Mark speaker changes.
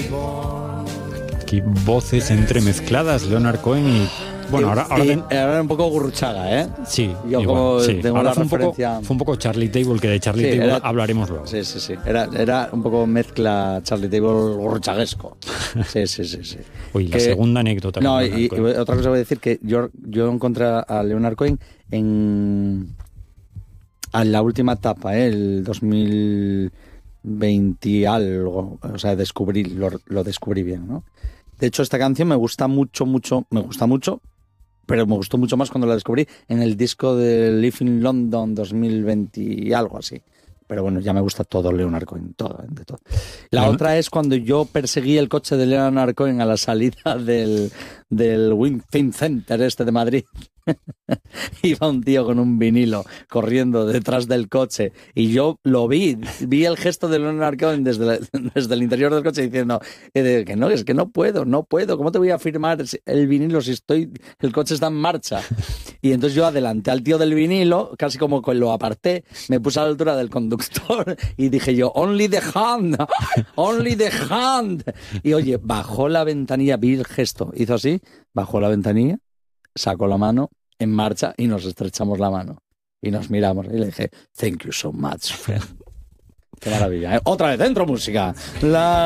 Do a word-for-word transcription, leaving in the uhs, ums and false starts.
Speaker 1: Aquí voces entremezcladas, Leonard Cohen y... Bueno, ahora, ahora,
Speaker 2: y,
Speaker 1: ten...
Speaker 2: era un poco Gurruchaga, ¿eh?
Speaker 1: Sí,
Speaker 2: yo
Speaker 1: igual,
Speaker 2: como
Speaker 1: sí.
Speaker 2: tengo
Speaker 1: Ahora
Speaker 2: la
Speaker 1: fue un,
Speaker 2: referencia...
Speaker 1: poco, fue un poco Charlie Table, que de Charlie
Speaker 2: sí,
Speaker 1: Table
Speaker 2: era...
Speaker 1: hablaremos luego.
Speaker 2: Sí, sí, sí. Era, era un poco mezcla Charlie Table gurruchaguesco. Sí, sí, sí, sí.
Speaker 1: Uy,
Speaker 2: que...
Speaker 1: la segunda anécdota.
Speaker 2: No, y, y otra cosa voy a decir, que yo, yo encontré a Leonard Cohen en... en la última etapa, ¿eh? El dos mil veinte y algo. O sea, descubrí, lo, lo descubrí bien, ¿no? De hecho, esta canción me gusta mucho, mucho, me gusta mucho, pero me gustó mucho más cuando la descubrí en el disco de Live in London dos mil veinte y algo así. Pero bueno, ya me gusta todo Leonard Cohen, todo, de todo. La ¿No? otra es cuando yo perseguí el coche de Leonard Cohen a la salida del, del Wingfin Center este de Madrid. Iba un tío con un vinilo corriendo detrás del coche y yo lo vi, vi el gesto de Leonard Cohen desde, la, desde el interior del coche diciendo eh, que no, es que no puedo, no puedo, ¿cómo te voy a firmar el vinilo si estoy, el coche está en marcha? Y entonces yo adelanté al tío del vinilo, casi como que lo aparté, me puse a la altura del conductor y dije yo, only the hand, only the hand. Y oye, bajó la ventanilla, vi el gesto, hizo así, bajó la ventanilla, sacó la mano, en marcha, y nos estrechamos la mano. Y nos miramos. Y le dije, thank you so much, friend. Qué maravilla, ¿eh? Otra vez, dentro música. La...